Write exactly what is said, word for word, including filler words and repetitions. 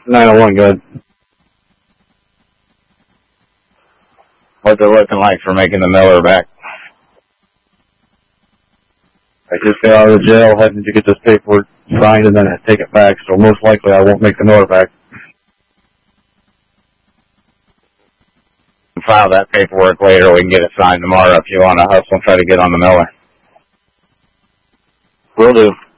nine oh one, good. What's it looking like for making the Miller back? I just got out of the jail, having to get this paperwork signed and then take it back, so most likely I won't make the Miller back. File that paperwork later, we can get it signed tomorrow if you want to hustle and try to get on the Miller. Will do.